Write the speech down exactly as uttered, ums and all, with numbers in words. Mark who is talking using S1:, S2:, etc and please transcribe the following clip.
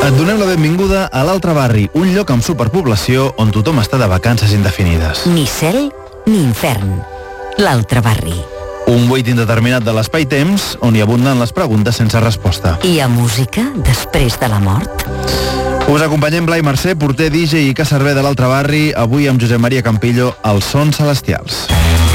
S1: Et donem la benvinguda a l'Altre Barri, un lloc amb superpoblació on tothom està de vacances indefinides.
S2: Ni cel ni infern. L'Altre Barri.
S1: Un buit indeterminat de l'espai-temps on hi abunden les preguntes sense resposta.
S2: Hi ha música després de la mort?
S1: Us acompanyem Blai Mercè, porter, D J i cacerver de l'Altre Barri, avui amb Josep Maria Campillo, als Sons Celestials.